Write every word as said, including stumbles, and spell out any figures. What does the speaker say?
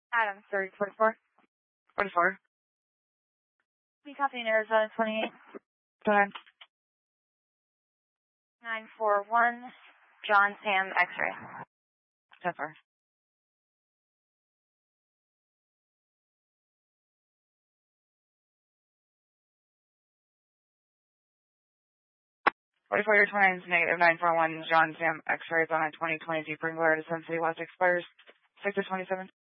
Adams, thirty forty-four. forty-four. We copy in Arizona, twenty-eight. Go ahead. nine four one, John Sam X-ray. ten four. forty-four, year twenty-nine is negative nine four one, John Sam X-ray on a twenty twenty Jeep Wrangler to Sun City West expires six of twenty-seven.